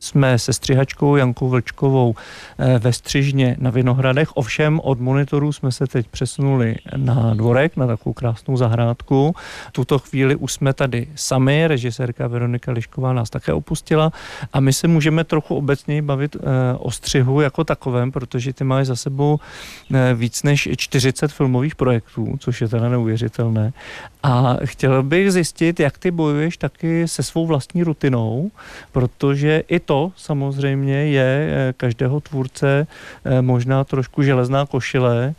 jsme se střihačkou Jankou Vlčkovou ve střižně na Vinohradech. Ovšem od monitorů jsme se teď přesunuli na dvorek, na takovou krásnou zahrádku. V tuto chvíli už jsme tady sami, režisérka Veronika Lišková nás také opustila a my se můžeme trochu obecněji bavit o střihu jako takovém, protože ty máš za sebou víc než 40 filmových projektů, což je teda neuvěřitelné. A chtěl bych zjistit, jak ty bojuješ taky se svou vlastní rutinou, protože i to samozřejmě je každého tvůrce možná trošku železná košile.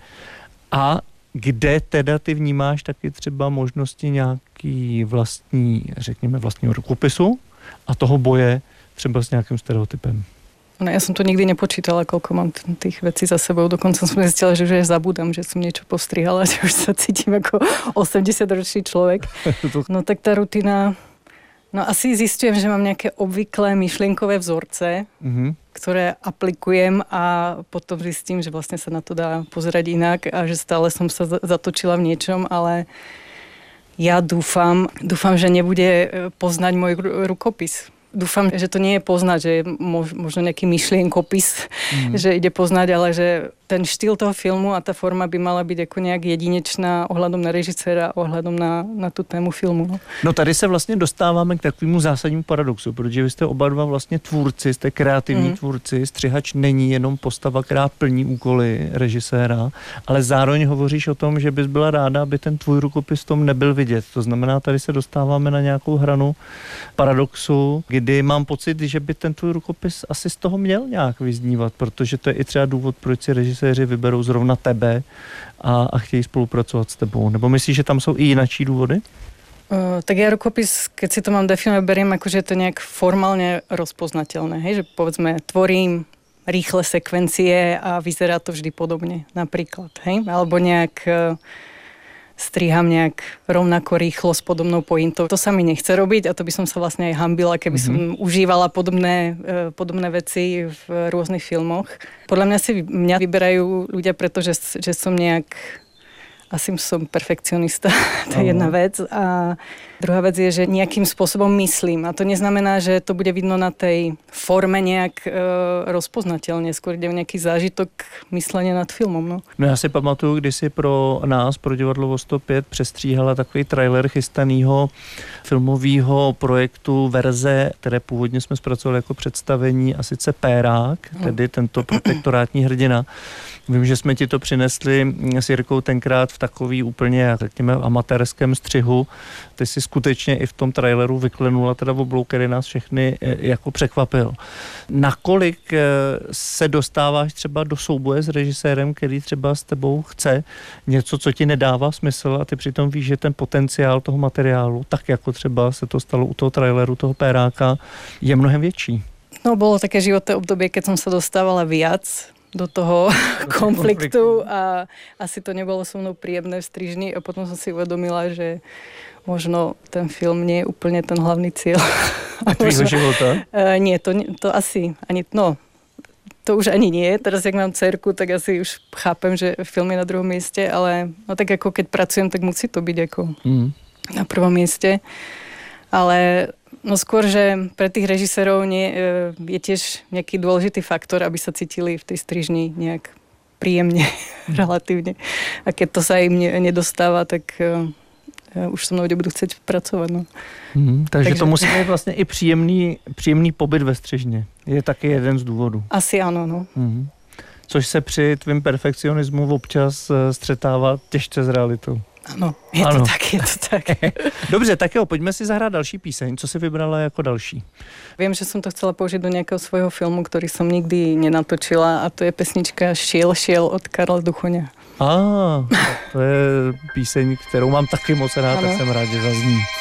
A kde teda ty vnímáš taky třeba možnosti nějaký vlastní, řekněme vlastního rukopisu a toho boje třeba s nějakým stereotypem? No, ja som to nikdy nepočítala, koľko mám tých vecí za sebou. Dokonca som zistila, že už aj zabúdam, že som niečo postrihala, že už sa cítim ako 80-ročný človek. No tak tá rutina... No asi zistujem, že mám nejaké obvyklé myšlienkové vzorce, ktoré aplikujem a potom zistím, že vlastne sa na to dá pozerať inak a že stále som sa zatočila v niečom, ale ja dúfam, že nebude poznať môj rukopis. Dúfam, že to nie je poznať, že je možno nejaký myšlienkopis, že ide poznať, ale že ten štýl toho filmu a tá forma by mala byť ako nejak jedinečná ohľadom na režiséra, ohľadom na tú tému filmu. No tady se vlastně dostáváme k takovému zásadnímu paradoxu, protože vy jste oba dva vlastně tvůrci, jste kreativní tvůrci, střihač není jenom postava, která plní úkoly režiséra, ale zároveň hovoříš o tom, že bys byla ráda, aby ten tvůj rukopis v tom nebyl vidět. To znamená, tady se dostáváme na nějakou hranu paradoxu, kdy mám pocit, že by ten tvůj rukopis asi z toho měl nějak vyznívat, protože to je i třeba důvod, proč si režiséři vyberou zrovna tebe a chtějí spolupracovat s tebou. Nebo myslíš, že tam jsou i jinačí důvody? Tak ja rukopis, keď si to mám definovať, beriem ako, že je to nejak formálne rozpoznateľné. Hej? Že povedzme, tvorím rýchle sekvencie a vyzerá to vždy podobne, napríklad. Hej? Alebo nejak striham nejak rovnako rýchlo s podobnou pointou. To sa mi nechce robiť a to by som sa vlastne aj hanbila, keby som užívala podobné veci v rôznych filmoch. Podľa mňa si mňa vyberajú ľudia, pretože že som nejak... Asi som perfekcionista, to je jedna vec. A druhá vec je, že nejakým spôsobom myslím. A to neznamená, že to bude vidno na tej forme nejak rozpoznateľne. Skôr ide o nejaký zážitok myslenia nad filmom. No já si pamatuju, když si pro nás, pro divadlo o 105, přestříhala takový trailer chystanýho filmového projektu Verze, které původně jsme zpracovali jako představení, a sice Pérák, tedy tento protektorátní hrdina. Vím, že jsme ti to přinesli s Jirkou tenkrát v takový úplně, řekněme, amatérském střihu. Ty si skutečně i v tom traileru vyklenula teda v oblouk, který nás všechny jako překvapil. Nakolik se dostáváš třeba do souboje s režisérem, který třeba s tebou chce něco, co ti nedává smysl a ty přitom víš, že ten potenciál toho materiálu, tak jako třeba se to stalo u toho traileru, toho Péráka, je mnohem větší? No, bolo také životné obdobie, keď som sa dostávala viac do toho konfliktu a asi to nebolo so mnou príjemné v strižni a potom som si uvedomila, že možno ten film nie je úplne ten hlavný cieľ. A tvýho života? Nie, to asi ani, no, to už ani nie. Teraz, jak mám dcerku, tak asi už chápem, že film je na druhom mieste, ale no tak ako keď pracujem, tak musí to byť ako na prvom mieste. Ale no skôr, že pre tých režisérov je tiež nejaký dôležitý faktor, aby sa cítili v tej strižni nejak príjemne, relatívne. A keď to sa im nedostáva, tak už so mnou budú chcieť pracovať. No. Takže to musí být vlastně i příjemný pobyt ve střižně. Je taky jeden z důvodů. Asi ano, no. Což se při tvým perfekcionismu občas střetává těžce s realitou. Ano, je to tak. Dobře, tak jo, pojďme si zahrát další píseň. Co si vybrala jako další? Viem, že som to chcela použiť do nejakého svojho filmu, ktorý som nikdy nenatočila a to je pesnička Šiel od Karla Duchoňa. To je píseň, kterou mám taky moc rád, tak jsem rád, že zazní.